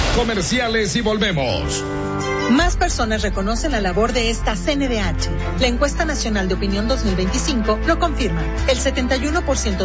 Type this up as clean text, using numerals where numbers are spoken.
Comerciales y volvemos. Más personas reconocen la labor de esta CNDH. La encuesta nacional de opinión 2025 lo confirma. El 71%